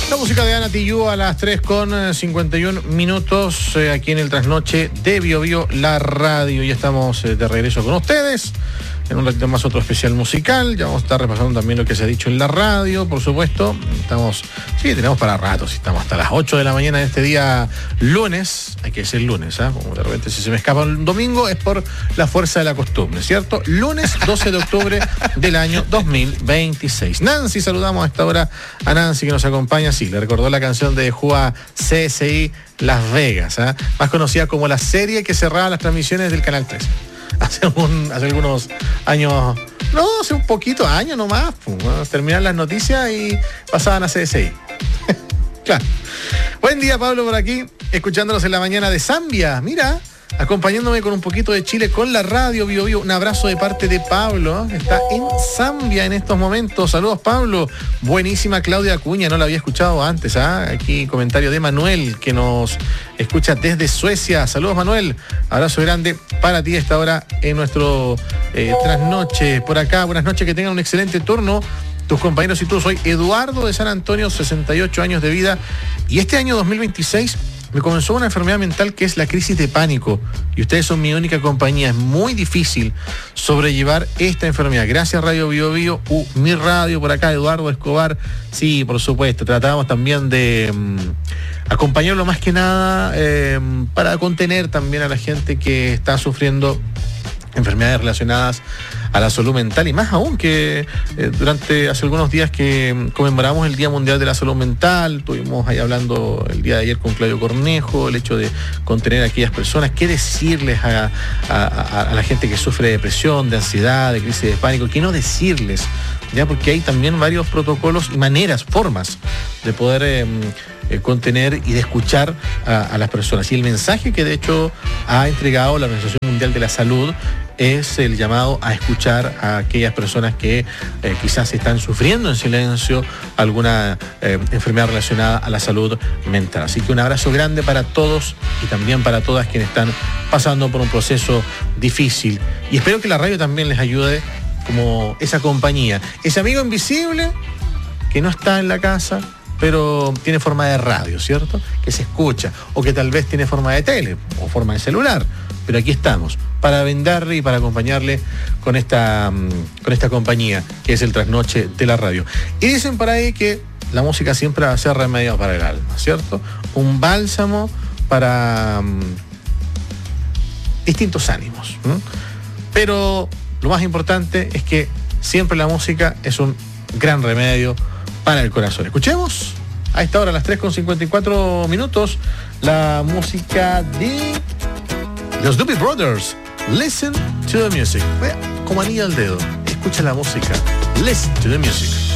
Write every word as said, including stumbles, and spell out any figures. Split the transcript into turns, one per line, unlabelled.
La música de Ana Tijoux a las tres con cincuenta y un minutos eh, aquí en el Trasnoche de Bio Bio, la radio. Ya estamos eh, de regreso con ustedes. En un ratito más otro especial musical. Ya vamos a estar repasando también lo que se ha dicho en la radio, por supuesto. Estamos, sí, tenemos para ratos. Estamos hasta las ocho de la mañana de este día lunes. Hay que decir lunes, ¿ah? ¿eh? Como de repente si se me escapa un domingo es por la fuerza de la costumbre, ¿cierto? Lunes doce de octubre del año dos mil veintiséis. Nancy, saludamos a esta hora a Nancy que nos acompaña. Sí, le recordó la canción de Juá C S I Las Vegas, ¿eh? Más conocida como la serie que cerraba las transmisiones del Canal trece. Hace, un, hace algunos años, no, hace un poquito, años nomás, pues, ¿no? Terminaban las noticias y pasaban a C S I. Claro. Buen día, Pablo, por aquí, escuchándonos en la mañana de Zambia. Mira, acompañándome con un poquito de Chile con la radio Bio Bio. Un abrazo de parte de Pablo, ¿eh? Está en Zambia en estos momentos. Saludos, Pablo. Buenísima Claudia Acuña, no la había escuchado antes, ¿ah? Aquí comentario de Manuel, que nos escucha desde Suecia. Saludos, Manuel. Abrazo grande para ti a esta hora en nuestro eh, trasnoche por acá. Buenas noches, que tengan un excelente turno tus compañeros y tú. Soy Eduardo de San Antonio, sesenta y ocho años de vida, y este año dos mil veintiséis me comenzó una enfermedad mental que es la crisis de pánico, y ustedes son mi única compañía. Es muy difícil sobrellevar esta enfermedad. Gracias, Radio Bio Bio, uh, mi radio por acá, Eduardo Escobar. Sí, por supuesto, tratábamos también de um, acompañarlo más que nada eh, para contener también a la gente que está sufriendo enfermedades relacionadas a la salud mental, y más aún que eh, durante hace algunos días que conmemoramos el Día Mundial de la Salud Mental. Estuvimos ahí hablando el día de ayer con Claudio Cornejo, el hecho de contener a aquellas personas, qué decirles a, a, a, a la gente que sufre de depresión, de ansiedad, de crisis de pánico, qué no decirles, ya, porque hay también varios protocolos y maneras, formas de poder eh, eh, contener y de escuchar a, a las personas. Y el mensaje que de hecho ha entregado la Organización Mundial de la Salud es el llamado a escuchar a aquellas personas que eh, quizás están sufriendo en silencio alguna eh, enfermedad relacionada a la salud mental. Así que un abrazo grande para todos y también para todas quienes están pasando por un proceso difícil. Y espero que la radio también les ayude como esa compañía, ese amigo invisible que no está en la casa, pero tiene forma de radio, ¿cierto? Que se escucha, o que tal vez tiene forma de tele o forma de celular, pero aquí estamos para brindarle y para acompañarle con esta, con esta compañía que es el Trasnoche de la radio. Y dicen por ahí que la música siempre va a ser remedio para el alma, ¿cierto? Un bálsamo para um, distintos ánimos, ¿no? Pero lo más importante es que siempre la música es un gran remedio para el corazón. Escuchemos a esta hora, a las tres con cincuenta y cuatro minutos, la música de los Doobie Brothers. Listen to the music. Vea, como anillo al dedo. Escucha la música. Listen to the music.